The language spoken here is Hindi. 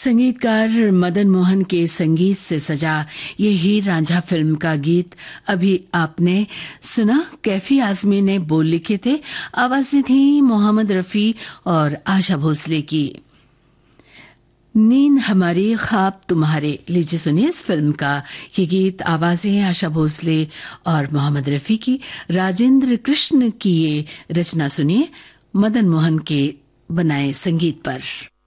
संगीतकार मदन मोहन के संगीत से सजा ये हीर रांझा फिल्म का गीत अभी आपने सुना। कैफी आजमी ने बोल लिखे थे, आवाजें थी मोहम्मद रफी और आशा भोसले की। नींद हमारी ख्वाब तुम्हारे, लीजिए सुनिए इस फिल्म का ये गीत। आवाजें आशा भोसले और मोहम्मद रफी की, राजेंद्र कृष्ण की ये रचना सुनिए मदन मोहन के बनाए संगीत पर।